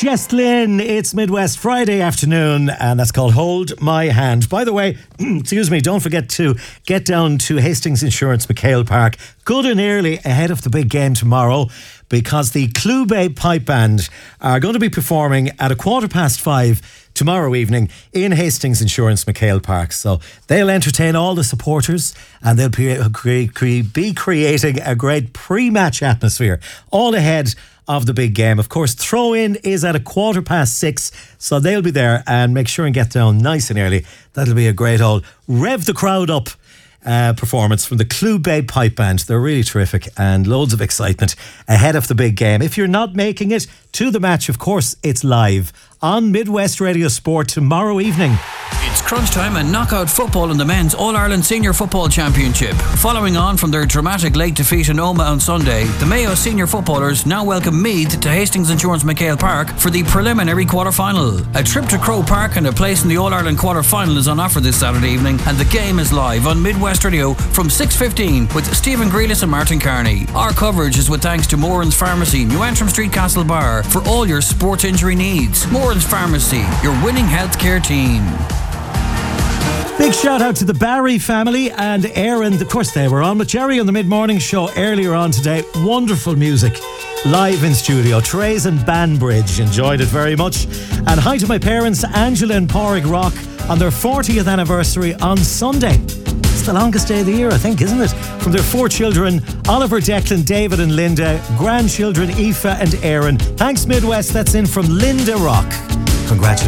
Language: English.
Jess Lynn. It's Midwest Friday afternoon, and that's called Hold My Hand. By the way, excuse me, don't forget to get down to Hastings Insurance McHale Park good and early ahead of the big game tomorrow, because the Clube Pipe Band are going to be performing at 5:15 tomorrow evening in Hastings Insurance McHale Park. So they'll entertain all the supporters, and they'll be creating a great pre-match atmosphere all ahead of the big game. Of course, throw-in is at 6:15, so they'll be there, and make sure and get down nice and early. That'll be a great old rev the crowd up performance from the Clube Pipe Band. They're really terrific, and loads of excitement ahead of the big game. If you're not making it to the match, of course, it's live on Midwest Radio Sport tomorrow evening. It's crunch time and knockout football in the men's All-Ireland Senior Football Championship. Following on from their dramatic late defeat in Omagh on Sunday, the Mayo senior footballers now welcome Meath to Hastings Insurance McHale Park for the preliminary quarter-final. A trip to Croke Park and a place in the All-Ireland quarter-final is on offer this Saturday evening, and the game is live on Midwest Radio from 6:15 with Stephen Grealis and Martin Carney. Our coverage is with thanks to Moran's Pharmacy, New Antrim Street, Castlebar, for all your sports injury needs. Moran's Pharmacy, your winning healthcare team. Big shout out to the Barry family and Aaron. Of course, they were on with Jerry on the mid-morning show earlier on today. Wonderful music live in studio. Therese and Banbridge enjoyed it very much. And hi to my parents, Angela and Porrick Rock, on their 40th anniversary on Sunday. It's the longest day of the year, I think, isn't it? From their 4 children, Oliver, Declan, David and Linda, grandchildren Aoife and Aaron. Thanks, Midwest. That's in from Linda Rock. Congratulations.